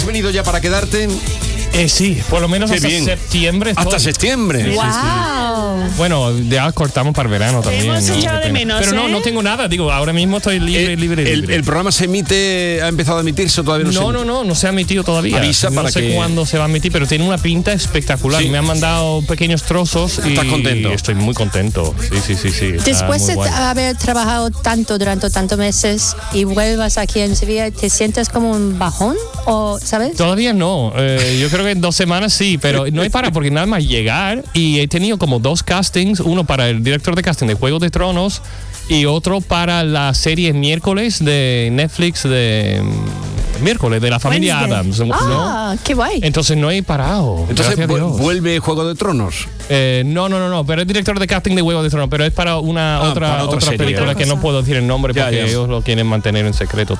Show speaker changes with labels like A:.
A: ¿Has venido ya para quedarte?
B: Sí, por lo menos
A: Qué
B: hasta
A: bien.
B: septiembre.
A: Hasta septiembre.
B: Sí,
C: ¡Wow!
B: sí. Bueno, ya cortamos para el verano también.
C: hemos
B: ¿no?
C: echado de menos,
B: Pero no tengo nada. Digo, ahora mismo estoy libre.
A: El programa se emite, ha empezado a emitirse o todavía no se emite?
B: No se ha emitido todavía.
A: Avisa
B: no
A: para
B: sé
A: que...
B: cuándo se va a emitir, pero tiene una pinta espectacular.
A: Sí.
B: Me han mandado pequeños trozos.
A: ¿Estás contento?
B: Estoy muy contento. Sí. Está
D: Después
B: muy
D: de
B: guay.
D: haber trabajado tanto durante tantos meses y vuelvas aquí en Sevilla, ¿te sientes como un bajón? ¿O sabes?
B: Todavía no. Yo creo que en 2 semanas sí, pero no he parado porque nada más llegar y he tenido como 2 castings, uno para el director de casting de Juego de Tronos y otro para la serie Miércoles de Netflix de Miércoles de la familia
C: Wednesday.
B: Adams, ¿no?
D: Ah, qué guay.
B: Entonces no he parado.
A: Entonces
B: gracias a Dios.
A: vuelve Juego de Tronos.
B: No, pero es director de casting de Juego de Tronos, pero es para
A: para otra
B: otra
A: serie.
B: película que no puedo decir el nombre
A: Ya,
B: porque
A: ya.
B: ellos lo quieren mantener en secreto